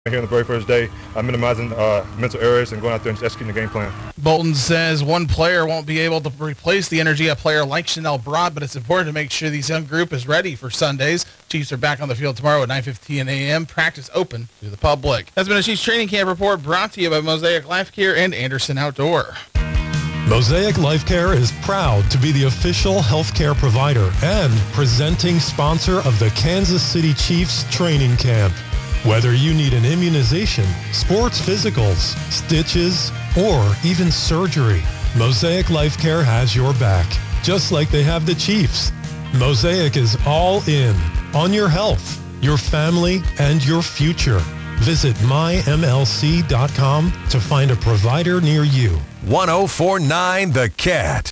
Here on the very first day, minimizing mental errors and going out there and just executing the game plan. Bolton says one player won't be able to replace the energy of a player like Chanel Broad, but it's important to make sure this young group is ready for Sundays. Chiefs are back on the field tomorrow at 9:15 a.m. Practice open to the public. That's been a Chiefs training camp report brought to you by Mosaic Life Care and Anderson Outdoor. Mosaic Life Care is proud to be the official healthcare provider and presenting sponsor of the Kansas City Chiefs training camp. Whether you need an immunization, sports physicals, stitches, or even surgery, Mosaic Life Care has your back, just like they have the Chiefs. Mosaic is all in on your health, your family, and your future. Visit mymlc.com to find a provider near you. 104.9 The Cat.